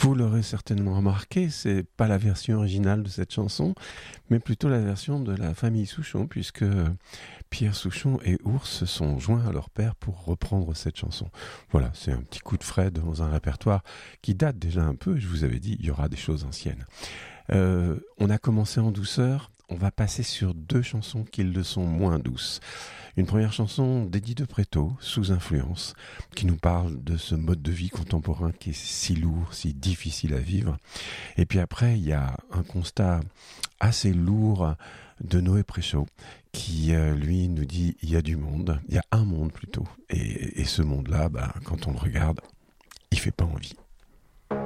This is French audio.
Vous l'aurez certainement remarqué, c'est pas la version originale de cette chanson, mais plutôt la version de la famille Souchon, puisque Pierre Souchon et Ours se sont joints à leur père pour reprendre cette chanson. Voilà, c'est un petit coup de frais dans un répertoire qui date déjà un peu, je vous avais dit, il y aura des choses anciennes. On a commencé en douceur, on va passer sur 2 chansons qui le sont moins douces. Une première chanson d'Eddie de Pretto, Sous influence, qui nous parle de ce mode de vie contemporain qui est si lourd, si difficile à vivre. Et puis après, il y a un constat assez lourd de Noé Préchaud, qui lui nous dit il y a du monde, il y a un monde plutôt. Et ce monde-là, quand on le regarde, il fait pas envie.